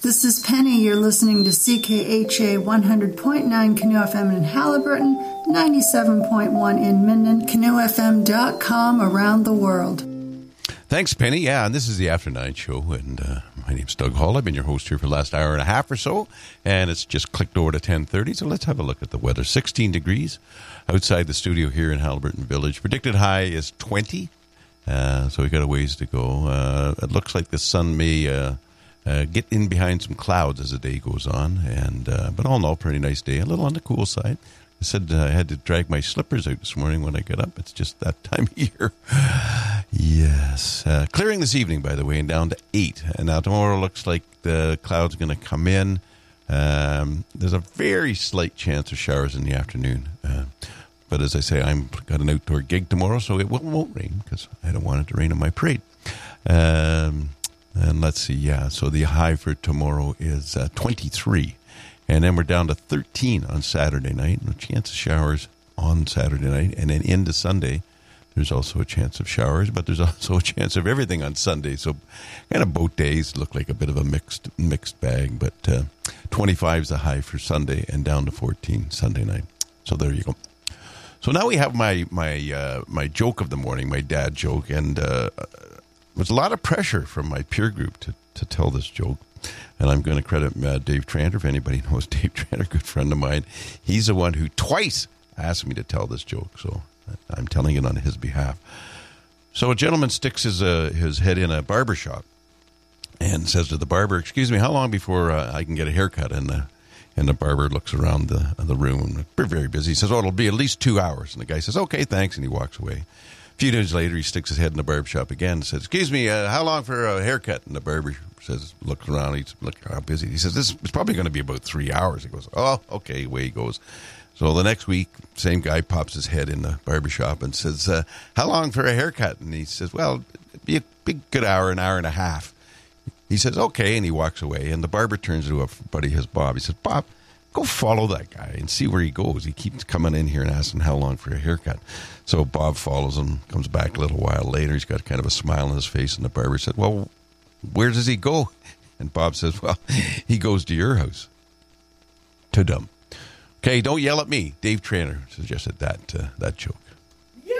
This is Penny. You're listening to CKHA 100.9 Canoe FM in Haliburton, 97.1 in Minden, canoefm.com around the world. Thanks, Penny. Yeah, and this is the After 9 show, and my name's Doug Hall. I've been your host here for the last hour and a half or so, and it's just clicked over to 10:30, so let's have a look at the weather. 16 degrees outside the studio here in Haliburton Village. Predicted high is 20, so we got a ways to go. It looks like the sun may get in behind some clouds as the day goes on, and but all in all, pretty nice day. A little on the cool side. I said I had to drag my slippers out this morning when I got up. It's just that time of year. Yes. Clearing this evening, by the way, and down to 8. And now tomorrow looks like the cloud's going to come in. There's a very slight chance of showers in the afternoon. But as I say, I've got an outdoor gig tomorrow, so it won't rain because I don't want it to rain on my parade. And let's see, yeah. So the high for tomorrow is 23. And then we're down to 13 on Saturday night. No chance of showers on Saturday night. And then into Sunday, there's also a chance of showers, but there's also a chance of everything on Sunday. So kind of both days look like a bit of a mixed bag. But 25 is the high for Sunday and down to 14 Sunday night. So there you go. So now we have my joke of the morning, my dad joke. And there's a lot of pressure from my peer group to tell this joke. And I'm going to credit Dave Tranter. If anybody knows Dave Tranter, good friend of mine, he's the one who twice asked me to tell this joke. So I'm telling it on his behalf. So a gentleman sticks his head in a barber shop and says to the barber, "Excuse me, how long before I can get a haircut?" And the barber looks around the room. We're very busy. He says, "Oh, it'll be at least 2 hours." And the guy says, "Okay, thanks." And he walks away. A few days later, he sticks his head in the barber shop again and says, "Excuse me, how long for a haircut?" And the barber says, looks around, he's looking how busy. He says, "This is probably going to be about 3 hours." He goes, "Oh, okay," away he goes. So the next week, same guy pops his head in the barber shop and says, "How long for a haircut?" And he says, "Well, it'd be a good hour, an hour and a half." He says, "Okay," and he walks away. And the barber turns to a buddy, his Bob. He says, "Bob, go follow that guy and see where he goes. He keeps coming in here and asking how long for a haircut." So Bob follows him, comes back a little while later. He's got kind of a smile on his face, and the barber said, "Well, where does he go?" And Bob says, "Well, he goes to your house." Too dumb. Okay, don't yell at me. Dave Tranter suggested that joke.